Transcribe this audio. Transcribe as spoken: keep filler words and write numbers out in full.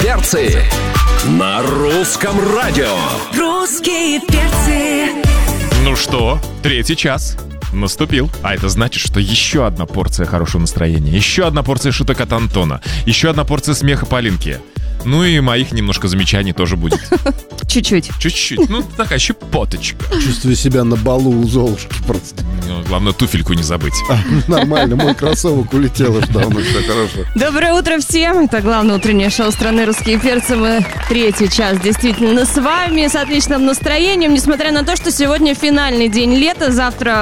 перцы» на русском радио. Русские перцы. Ну что, третий час наступил. А это значит, что еще одна порция хорошего настроения, еще одна порция шуток от Антона, еще одна порция смеха Полинки. Ну и моих немножко замечаний тоже будет. Чуть-чуть. Чуть-чуть. Ну, такая щепоточка. Чувствую себя на балу у Золушки просто. Ну, главное, туфельку не забыть. А, нормально, мой кроссовок улетел уж давно, все хорошо. Доброе утро всем. Это главное утреннее шоу страны «Русские перцы». Мы третий час действительно с вами, с отличным настроением. Несмотря на то, что сегодня финальный день лета, завтра